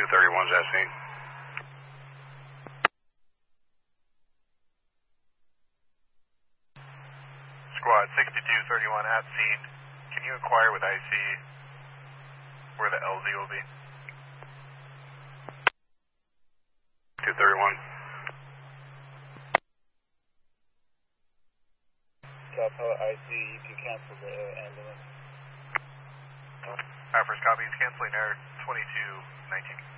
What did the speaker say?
6231's at scene. Squad 6231 at scene. Can you inquire with IC where the LZ will be? 231. Capella IC, you can cancel the ambulance. First copy is canceling air 2219.